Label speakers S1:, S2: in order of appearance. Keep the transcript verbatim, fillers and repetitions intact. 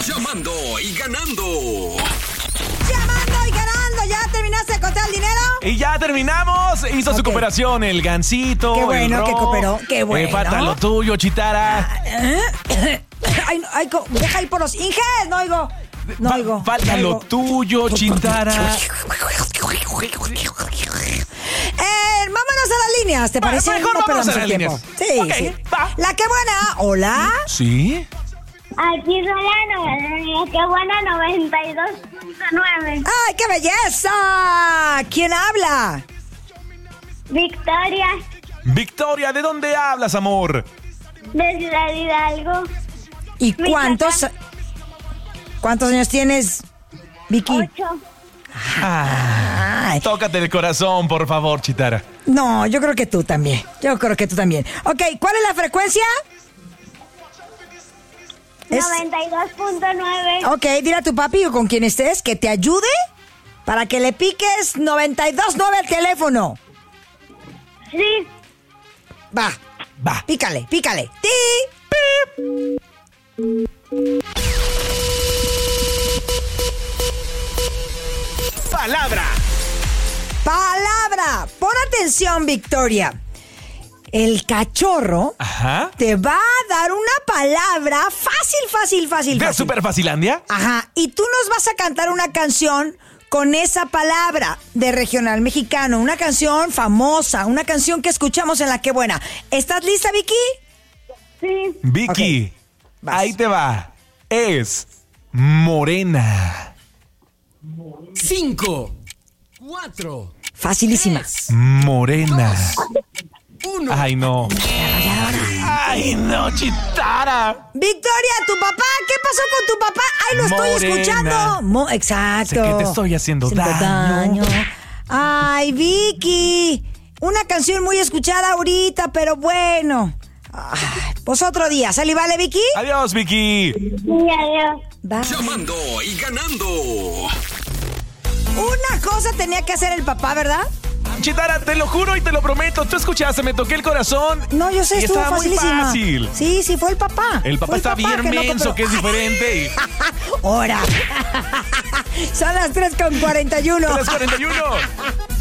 S1: Llamando y ganando.
S2: Llamando y ganando. ¿Ya terminaste de contar el dinero?
S3: Y ya terminamos. Hizo
S2: Ok.
S3: su cooperación el Gansito.
S2: Qué bueno
S3: el
S2: que
S3: Ro.
S2: cooperó, qué bueno.
S3: Eh, falta lo tuyo, Chitara.
S2: Ay, no, ay, co- deja ir por los inges, no oigo. No
S3: Fa-
S2: oigo.
S3: falta
S2: no
S3: lo
S2: oigo.
S3: tuyo, Chitara.
S2: Eh, vámonos a las líneas, ¿te
S3: Va,
S2: parece?
S3: mejor
S2: No
S3: vámonos
S2: perdamos
S3: a las
S2: el tiempo.
S3: líneas.
S2: Sí,
S3: Ok,
S2: sí.
S3: va.
S2: La que buena, hola.
S3: ¿Sí?
S4: Aquí son la noventa, qué buena noventa y dos punto nueve.
S2: ¡Ay, qué belleza! ¿Quién habla?
S4: Victoria,
S3: Victoria, ¿de dónde hablas, amor?
S4: de Ciudad Hidalgo.
S2: ¿Y
S4: Mi
S2: cuántos cuántos años tienes, Vicky?
S4: Ocho.
S2: Ay,
S3: Tócate el corazón, por favor, Chitara.
S2: no, yo creo que tú también. Yo creo que tú también. Ok, ¿cuál es la frecuencia? Es-
S4: noventa y dos punto nueve.
S2: Ok, dile a tu papi o con quien estés que te ayude para que le piques noventa y dos punto nueve al teléfono.
S4: Sí,
S2: Va,
S3: Va.
S2: pícale, pícale. ¡Ti!
S3: Palabra.
S2: Palabra. Pon atención, Victoria. El cachorro
S3: Ajá.
S2: te va a dar una palabra fácil, fácil, fácil,
S3: ¿De
S2: fácil.
S3: Super Facilandia?
S2: Ajá, y tú nos vas a cantar una canción con esa palabra de regional mexicano, una canción famosa, una canción que escuchamos en La Qué Buena. ¿Estás lista, Vicky?
S4: sí.
S3: Vicky,
S2: Ok, vas.
S3: ahí te va. Es morena.
S1: Cinco, cuatro,
S2: Facilísima.
S3: Morena.
S1: uno.
S3: Ay, no. Ay, no, Chitara.
S2: Victoria, tu papá, ¿qué pasó con tu papá? Ay, lo estoy
S3: Morena.
S2: escuchando. Mo- Exacto.
S3: Sé que te estoy haciendo daño.
S2: Ay, Vicky, una canción muy escuchada ahorita, pero bueno. Ay, pues otro día, ¿sale y vale, Vicky?
S3: Adiós, Vicky.
S4: Sí, adiós.
S2: Bye.
S1: Llamando y ganando.
S2: Una cosa tenía que hacer el papá, ¿verdad?
S3: Chitara, te lo juro y te lo prometo. Tú escuchaste, me toqué el corazón.
S2: No, yo sé,
S3: y
S2: estuvo
S3: estaba muy
S2: facilísima.
S3: fácil.
S2: Sí, sí, fue el papá.
S3: El papá
S2: Fue
S3: está bien
S2: que no
S3: menso,
S2: cooperó.
S3: que es diferente. y-
S2: Ahora. Son las tres con cuarenta y uno.
S3: tres cuarenta y uno.